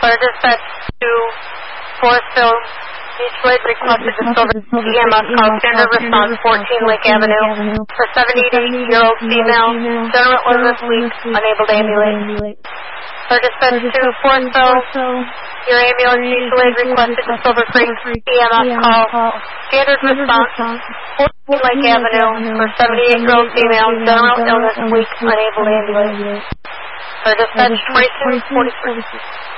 Fire dispatch to Forestville, Beachwood, requested the Silver EMS call, standard response, 14 Lake Avenue, for 78-year-old female, general illness weak, unable to ambulate. Fire dispatch to Forestville, your ambulance mutual aid requested the Silver Creek EMS call, standard response, 14 Lake Avenue, for 78-year-old female, general illness weak, unable to ambulate. Fire dispatch 2246.